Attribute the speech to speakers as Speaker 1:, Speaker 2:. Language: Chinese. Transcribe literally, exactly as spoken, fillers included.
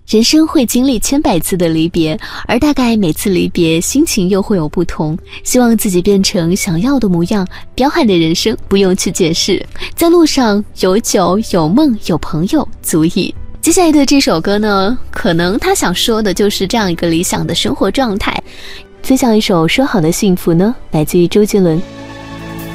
Speaker 1: 人生会经历千百次的离别，而大概每次离别心情又会有不同。希望自己变成想要的模样，彪悍的人生不用去解释，在路上有酒有梦有朋友足矣。接下来的这首歌呢，可能他想说的就是这样一个理想的生活状态。分享一首说好的幸福呢，来自于周杰伦。